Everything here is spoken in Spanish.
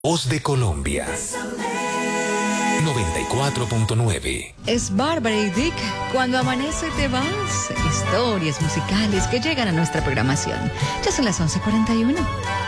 Voz de Colombia 94.9. Es Bárbara y Dick. Cuando amanece te vas. Historias musicales que llegan a nuestra programación. Ya son las 11:41.